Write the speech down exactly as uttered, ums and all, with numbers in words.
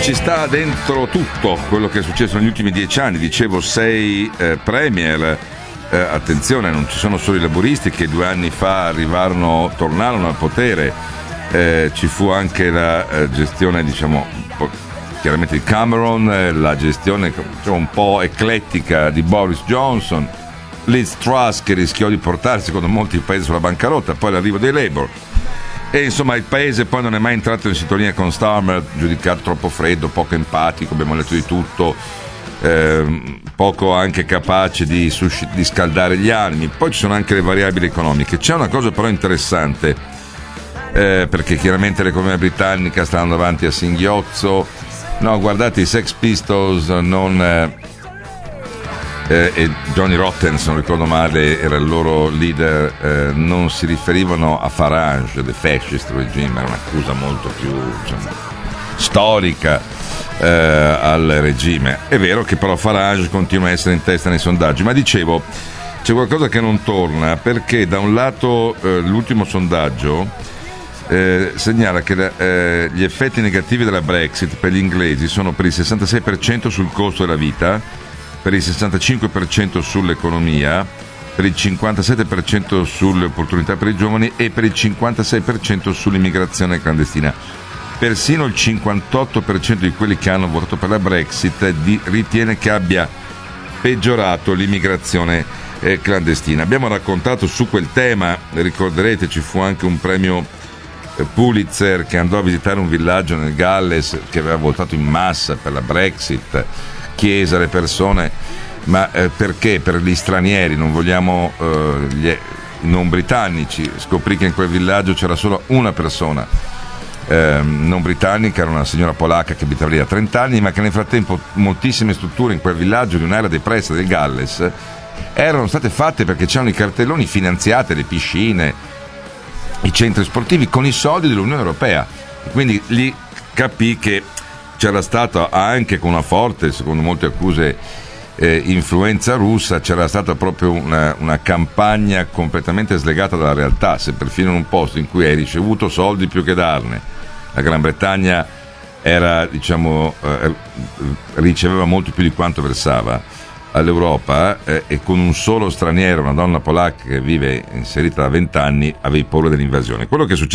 ci sta dentro tutto quello che è successo negli ultimi dieci anni. Dicevo, sei eh, premier. Eh, attenzione, non ci sono solo i laburisti che due anni fa arrivarono, tornarono al potere. Eh, ci fu anche la eh, gestione, diciamo, chiaramente di Cameron, eh, la gestione diciamo, un po' eclettica di Boris Johnson, Liz Truss che rischiò di portare secondo molti il paese sulla bancarotta, poi l'arrivo dei Labour. E insomma il paese poi non è mai entrato in sintonia con Starmer, giudicato troppo freddo, poco empatico, abbiamo letto di tutto, eh, poco anche capace di, susc- di scaldare gli animi. Poi ci sono anche le variabili economiche. C'è una cosa però interessante, eh, perché chiaramente l'economia britannica sta andando avanti a singhiozzo. No, guardate, i Sex Pistols non... Eh, Eh, e Johnny Rotten, se non ricordo male, era il loro leader, eh, non si riferivano a Farage, the fascist regime, era un'accusa molto più diciamo, storica eh, al regime. È vero che però Farage continua a essere in testa nei sondaggi, ma dicevo, c'è qualcosa che non torna, perché da un lato eh, l'ultimo sondaggio eh, segnala che eh, gli effetti negativi della Brexit per gli inglesi sono per il sessantasei per cento sul costo della vita, per il sessantacinque per cento sull'economia, per il cinquantasette per cento sulle opportunità per i giovani e per il cinquantasei per cento sull'immigrazione clandestina. Persino il cinquantotto per cento di quelli che hanno votato per la Brexit di, ritiene che abbia peggiorato l'immigrazione eh, clandestina. Abbiamo raccontato su quel tema, ricorderete, ci fu anche un premio eh, Pulitzer che andò a visitare un villaggio nel Galles che aveva votato in massa per la Brexit. Chiesa, le persone, ma eh, perché? Per gli stranieri, non vogliamo eh, gli non britannici. Scoprì che in quel villaggio c'era solo una persona eh, non britannica, era una signora polacca che abitava lì da trenta anni, ma che nel frattempo moltissime strutture in quel villaggio di un'area depressa del Galles erano state fatte perché c'erano i cartelloni finanziati, le piscine, i centri sportivi con i soldi dell'Unione Europea. Quindi lì capì che c'era stata anche con una forte, secondo molte accuse, eh, influenza russa, c'era stata proprio una, una campagna completamente slegata dalla realtà. Se perfino in un posto in cui hai ricevuto soldi più che darne, la Gran Bretagna era, diciamo, eh, riceveva molto più di quanto versava all'Europa, eh, e con un solo straniero, una donna polacca che vive inserita da vent'anni, avevi paura dell'invasione. Quello che è successo